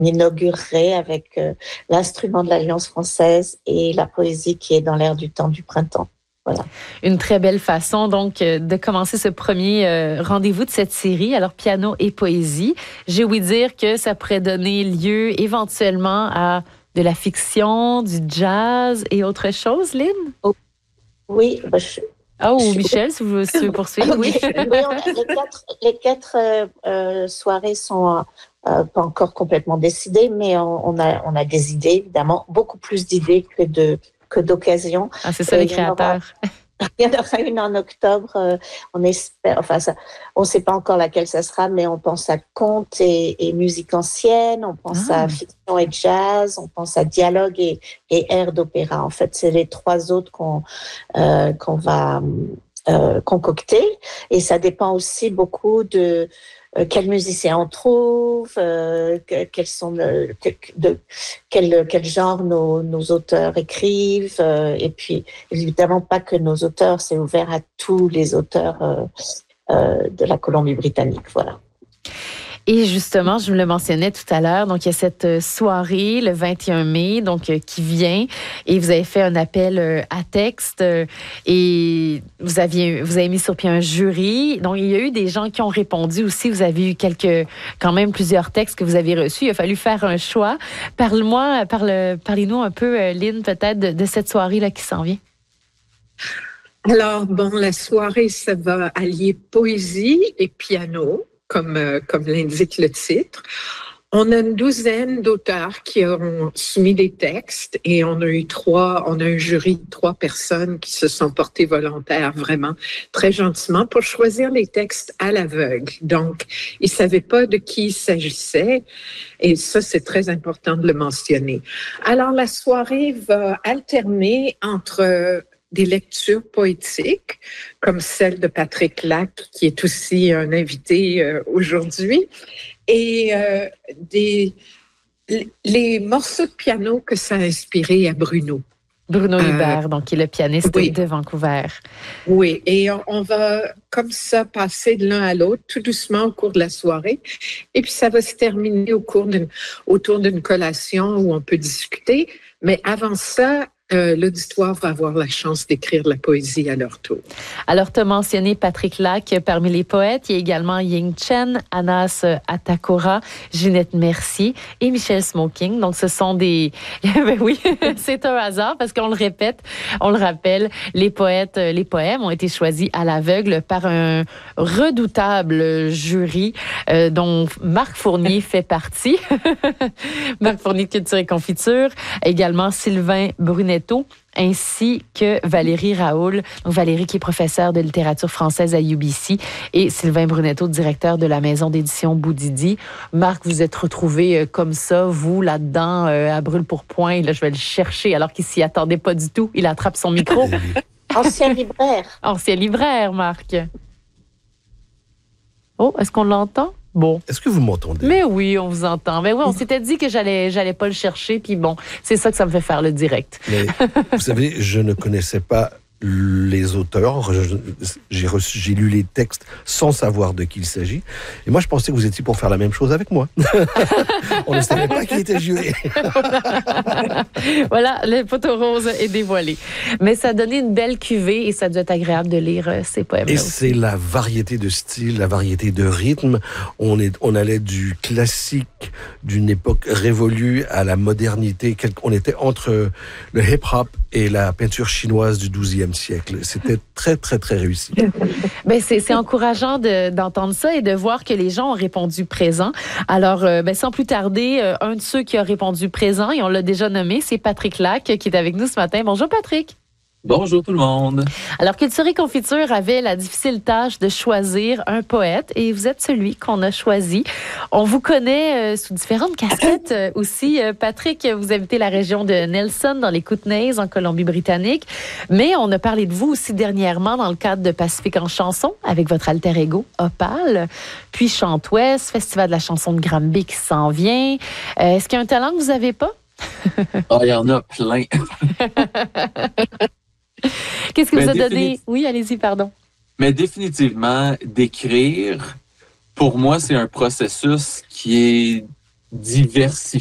inaugurerai avec l'instrument de l'Alliance française et la poésie qui est dans l'air du temps du printemps. Voilà. Une très belle façon, donc, de commencer ce premier rendez-vous de cette série. Alors, piano et poésie. J'ai ouï dire que ça pourrait donner lieu éventuellement à de la fiction, du jazz et autre chose, Lynn? Oh, oui. Michel, si vous voulez poursuivre. Oui, les quatre soirées sont pas encore complètement décidées, mais on a des idées, évidemment, beaucoup plus d'idées que d'occasions. Ah, c'est ça, les créateurs. Il y en aura une en octobre. On espère, on ne sait pas encore laquelle ça sera, mais on pense à contes et musique ancienne, on pense à fiction et jazz, on pense à dialogue et air d'opéra. En fait, c'est les trois autres qu'on va concocter. Et ça dépend aussi beaucoup de quels musiciens on trouve, quel genre nos auteurs écrivent, et puis évidemment pas que nos auteurs, c'est ouvert à tous les auteurs de la Colombie-Britannique, voilà. Et justement, je me le mentionnais tout à l'heure, donc il y a cette soirée le 21 mai, donc qui vient, et vous avez fait un appel à texte, et vous avez mis sur pied un jury. Donc il y a eu des gens qui ont répondu aussi. Vous avez eu quand même plusieurs textes que vous avez reçus. Il a fallu faire un choix. Parlez-nous un peu, Lynn, peut-être de cette soirée-là qui s'en vient. Alors, la soirée, ça va allier poésie et piano, comme l'indique le titre. On a une douzaine d'auteurs qui ont soumis des textes et on a un jury de 3 personnes qui se sont portées volontaires vraiment très gentiment pour choisir les textes à l'aveugle. Donc, ils ne savaient pas de qui il s'agissait et ça, c'est très important de le mentionner. Alors, la soirée va alterner entre des lectures poétiques, comme celle de Patrick Lac, qui est aussi un invité aujourd'hui, et les morceaux de piano que ça a inspiré à Bruno. Bruno Hubert, donc, qui est le pianiste de Vancouver. Oui, et on va comme ça passer de l'un à l'autre, tout doucement au cours de la soirée. Et puis, ça va se terminer autour d'une collation où on peut discuter. Mais avant ça, l'auditoire va avoir la chance d'écrire la poésie à leur tour. Alors, tu as mentionné Patrick Lac parmi les poètes. Il y a également Ying Chen, Anas Atakora, Ginette Mercier et Michel Smoking. Donc, ce sont des... Ben oui, c'est un hasard parce qu'on le répète, on le rappelle, les poèmes ont été choisis à l'aveugle par un redoutable jury dont Marc Fournier fait partie. Marc Fournier de Culture et Confiture. Également Sylvain Brunetto, ainsi que Valérie Raoul. Donc Valérie qui est professeure de littérature française à UBC et Sylvain Brunetto, directeur de la maison d'édition Boudidi. Marc, vous êtes retrouvé comme ça, vous, là-dedans, à brûle-pourpoint. Là, je vais le chercher alors qu'il s'y attendait pas du tout. Il attrape son micro. Ancien libraire. Ancien libraire, Marc. Oh, est-ce qu'on l'entend? Bon. Est-ce que vous m'entendez? Mais oui, on vous entend. Mais oui, on s'était dit que j'allais pas le chercher, puis bon, c'est ça que ça me fait faire le direct. Mais vous savez, je ne connaissais pas les auteurs. J'ai lu les textes sans savoir de qui il s'agit. Et moi, je pensais que vous étiez pour faire la même chose avec moi. On ne savait pas qui était juré. Voilà, le poteau rose est dévoilé. Mais ça a donné une belle cuvée et ça doit être agréable de lire ces poèmes-là. Et aussi. c'est la variété de style, la variété de rythme. On allait du classique d'une époque révolue à la modernité. On était entre le hip-hop et la peinture chinoise du XIIe siècle. C'était très, très, très réussi. Ben c'est encourageant d'entendre ça et de voir que les gens ont répondu présent. Alors, sans plus tarder, un de ceux qui a répondu présent, et on l'a déjà nommé, c'est Patrick Lac, qui est avec nous ce matin. Bonjour, Patrick. Bonjour tout le monde. Alors, Culture et Confiture avait la difficile tâche de choisir un poète et vous êtes celui qu'on a choisi. On vous connaît sous différentes casquettes aussi. Patrick, vous habitez la région de Nelson, dans les Kootenays, en Colombie-Britannique. Mais on a parlé de vous aussi dernièrement dans le cadre de Pacifique en chanson avec votre alter ego, Opal. Puis Chante-Ouest, Festival de la chanson de Granby qui s'en vient. Est-ce qu'il y a un talent que vous n'avez pas? Il y en a plein. Qu'est-ce que vous a donné? Oui, allez-y, pardon. Mais définitivement, d'écrire, pour moi, c'est un processus qui est diversifier